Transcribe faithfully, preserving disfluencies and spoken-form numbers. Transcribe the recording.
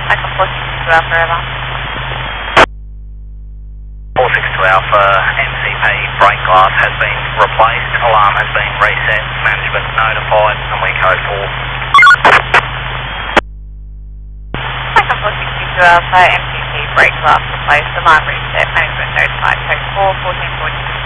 Echo four six two Alpha, Eva. four six two Alpha, M C P brake glass has been replaced, alarm has been reset, management notified, and we code four. Echo four six two Alpha, M C P brake glass replaced, alarm reset, management notified, code four, fourteen forty.